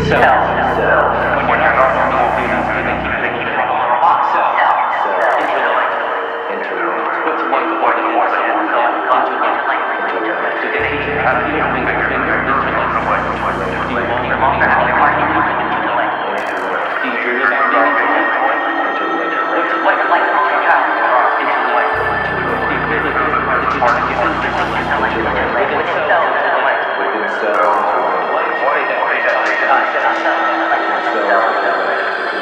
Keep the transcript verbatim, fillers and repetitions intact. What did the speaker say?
So, when you're not normal, you know, they keep thinking about a lot. So, interlinked. Interlinked. What's one point of what someone called interlinked? To get each happy finger, finger, interlinked. Do you want to